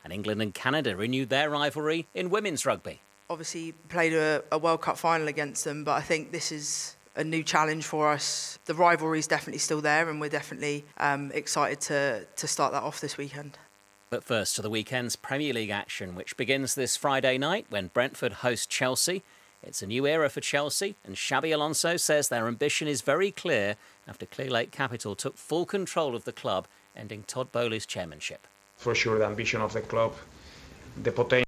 And England and Canada renewed their rivalry in women's rugby. Obviously played a World Cup final against them, but I think this is a new challenge for us. The rivalry is definitely still there, and we're definitely excited to start that off this weekend. But first to the weekend's Premier League action, which begins this Friday night when Brentford host Chelsea. It's a new era for Chelsea, and Xabi Alonso says their ambition is very clear after Clearlake Capital took full control of the club, ending Todd Bowley's chairmanship. For sure, the ambition of the club, the potential